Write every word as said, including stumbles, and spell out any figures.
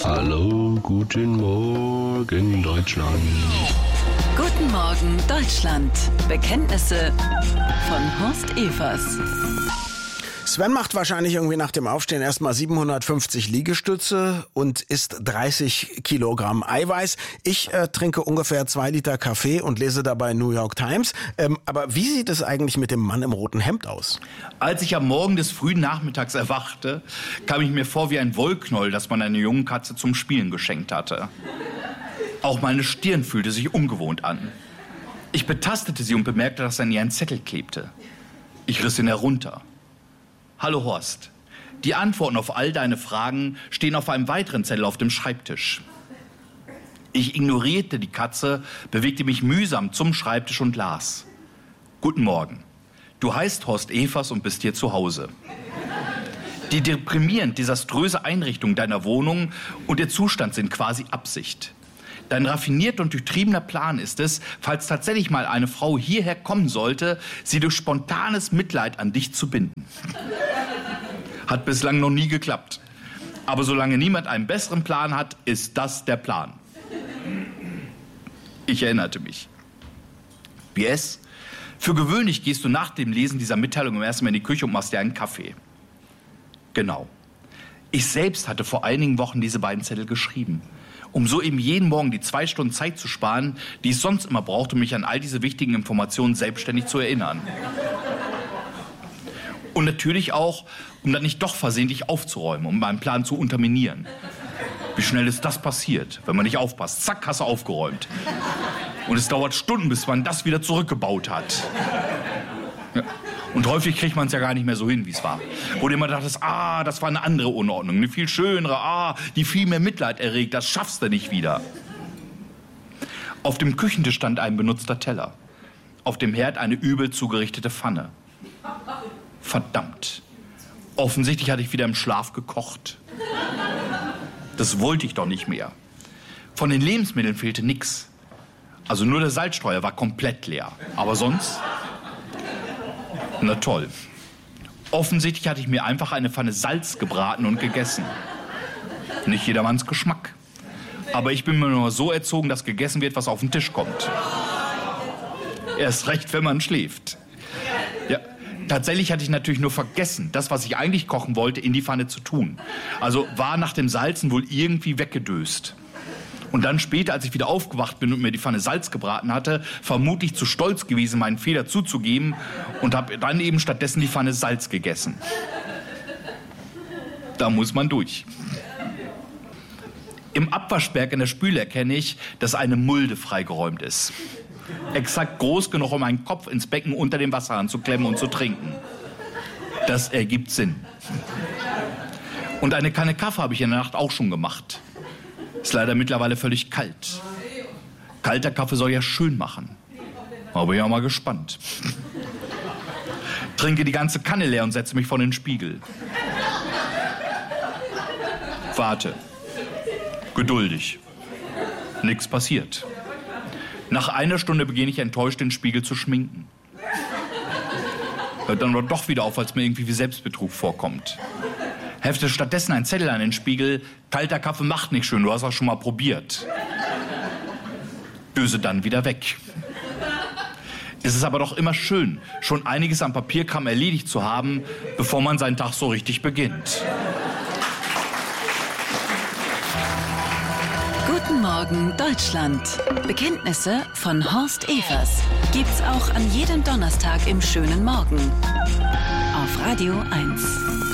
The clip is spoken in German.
Hallo, guten Morgen, Deutschland. Guten Morgen, Deutschland. Bekenntnisse von Horst Evers. Sven macht wahrscheinlich irgendwie nach dem Aufstehen erstmal siebenhundertfünfzig Liegestütze und isst dreißig Kilogramm Eiweiß. Ich äh, trinke ungefähr zwei Liter Kaffee und lese dabei New York Times. Ähm, aber wie sieht es eigentlich mit dem Mann im roten Hemd aus? Als ich am Morgen des frühen Nachmittags erwachte, kam ich mir vor wie ein Wollknäuel, das man einer jungen Katze zum Spielen geschenkt hatte. Auch meine Stirn fühlte sich ungewohnt an. Ich betastete sie und bemerkte, dass an ihr ein Zettel klebte. Ich riss ihn herunter. Hallo Horst, die Antworten auf all deine Fragen stehen auf einem weiteren Zettel auf dem Schreibtisch. Ich ignorierte die Katze, bewegte mich mühsam zum Schreibtisch und las. Guten Morgen, du heißt Horst Evers und bist hier zu Hause. Die deprimierend desaströse Einrichtung deiner Wohnung und ihr Zustand sind quasi Absicht. Dein raffinierter und durchtriebener Plan ist es, falls tatsächlich mal eine Frau hierher kommen sollte, sie durch spontanes Mitleid an dich zu binden. Hat bislang noch nie geklappt. Aber solange niemand einen besseren Plan hat, ist das der Plan. Ich erinnerte mich. P S. Für gewöhnlich gehst du nach dem Lesen dieser Mitteilung erstmal in die Küche und machst dir einen Kaffee. Genau. Ich selbst hatte vor einigen Wochen diese beiden Zettel geschrieben, um so eben jeden Morgen die zwei Stunden Zeit zu sparen, die ich sonst immer brauchte, um mich an all diese wichtigen Informationen selbstständig zu erinnern. Und natürlich auch, um dann nicht doch versehentlich aufzuräumen, um meinen Plan zu unterminieren. Wie schnell ist das passiert, wenn man nicht aufpasst? Zack, hast du aufgeräumt. Und es dauert Stunden, bis man das wieder zurückgebaut hat. Ja. Und häufig kriegt man es ja gar nicht mehr so hin, wie es war. Wo du immer dachtest, ah, das war eine andere Unordnung, eine viel schönere, ah, die viel mehr Mitleid erregt, das schaffst du nicht wieder. Auf dem Küchentisch stand ein benutzter Teller. Auf dem Herd eine übel zugerichtete Pfanne. Verdammt. Offensichtlich hatte ich wieder im Schlaf gekocht. Das wollte ich doch nicht mehr. Von den Lebensmitteln fehlte nichts. Also nur der Salzstreuer war komplett leer. Aber sonst... Na toll. Offensichtlich hatte ich mir einfach eine Pfanne Salz gebraten und gegessen. Nicht jedermanns Geschmack. Aber ich bin mir nur so erzogen, dass gegessen wird, was auf den Tisch kommt. Erst recht, wenn man schläft. Ja, tatsächlich hatte ich natürlich nur vergessen, das, was ich eigentlich kochen wollte, in die Pfanne zu tun. Also war nach dem Salzen wohl irgendwie weggedöst. Und dann später, als ich wieder aufgewacht bin und mir die Pfanne Salz gebraten hatte, vermutlich zu stolz gewesen, meinen Fehler zuzugeben und habe dann eben stattdessen die Pfanne Salz gegessen. Da muss man durch. Im Abwaschberg in der Spüle erkenne ich, dass eine Mulde freigeräumt ist. Exakt groß genug, um einen Kopf ins Becken unter dem Wasserhahn zu klemmen und zu trinken. Das ergibt Sinn. Und eine Kanne Kaffee habe ich in der Nacht auch schon gemacht. Ist leider mittlerweile völlig kalt. Kalter Kaffee soll ja schön machen. Aber bin ja mal gespannt. Trinke die ganze Kanne leer und setze mich vor den Spiegel. Warte. Geduldig. Nichts passiert. Nach einer Stunde beginne ich enttäuscht, den Spiegel zu schminken. Hört dann aber doch wieder auf, als mir irgendwie wie Selbstbetrug vorkommt. Hefte stattdessen ein Zettel an den Spiegel. Kalter Kaffee macht nicht schön, du hast das schon mal probiert. Döse dann wieder weg. Es ist aber doch immer schön, schon einiges am Papierkram erledigt zu haben, bevor man seinen Tag so richtig beginnt. Guten Morgen, Deutschland. Bekenntnisse von Horst Evers. Gibt's auch an jedem Donnerstag im schönen Morgen. Auf Radio eins.